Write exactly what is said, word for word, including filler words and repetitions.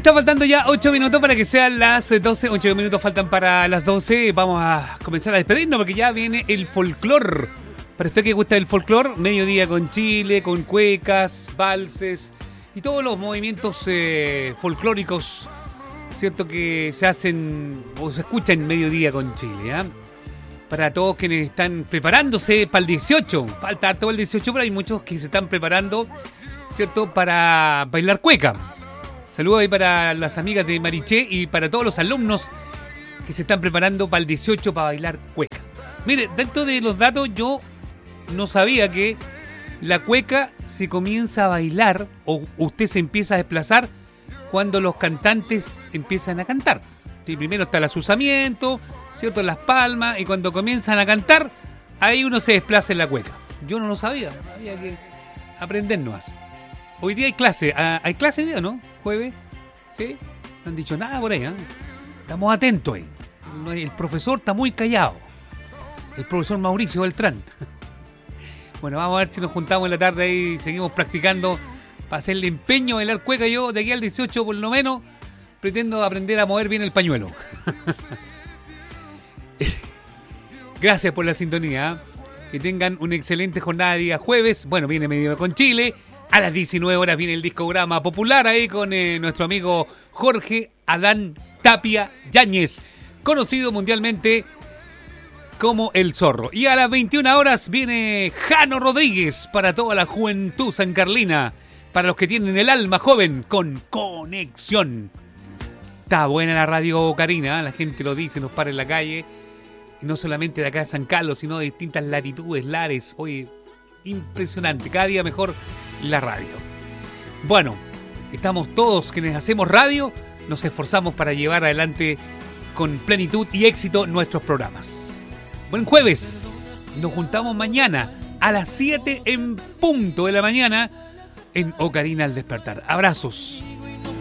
Está faltando ya ocho minutos para que sean las doce. ocho minutos faltan para las doce. Vamos a comenzar a despedirnos porque ya viene el folclor. Para usted que gusta el folclor, mediodía con Chile, con cuecas, valses y todos los movimientos eh, folclóricos, cierto, que se hacen o se escuchan en mediodía con Chile, ¿eh? Para todos quienes están preparándose para el dieciocho. Falta todo el dieciocho, pero hay muchos que se están preparando, cierto, para bailar cueca. Saludos ahí para las amigas de Mariché y para todos los alumnos que se están preparando para el dieciocho para bailar cueca. Mire, dentro de los datos, yo no sabía que la cueca se comienza a bailar o usted se empieza a desplazar cuando los cantantes empiezan a cantar. Sí, primero está el azuzamiento, ¿cierto? Las palmas, y cuando comienzan a cantar, ahí uno se desplaza en la cueca. Yo no lo sabía, había que aprender nomás. Hoy día hay clase, ¿hay clase hoy día, no? ¿Jueves? ¿Sí? No han dicho nada por ahí, ¿eh? Estamos atentos ahí. El profesor está muy callado. El profesor Mauricio Beltrán. Bueno, vamos a ver si nos juntamos en la tarde y seguimos practicando para hacerle empeño a bailar cueca. Yo de aquí al dieciocho por lo menos pretendo aprender a mover bien el pañuelo. Gracias por la sintonía. Que tengan una excelente jornada de día jueves. Bueno, viene Mediodía con Chile. A las diecinueve horas viene el discograma popular ahí con eh, nuestro amigo Jorge Adán Tapia Yáñez, conocido mundialmente como El Zorro. Y a las veintiuna horas viene Jano Rodríguez para toda la juventud sancarlina, para los que tienen el alma joven, con Conexión. Está buena la radio, Karina, la gente lo dice, nos para en la calle, y no solamente de acá de San Carlos, sino de distintas latitudes, lares. Oye, impresionante, cada día mejor la radio. Bueno, estamos todos quienes hacemos radio, nos esforzamos para llevar adelante con plenitud y éxito nuestros programas. Buen jueves, nos juntamos mañana a las siete en punto de la mañana en Ocarina al Despertar. Abrazos.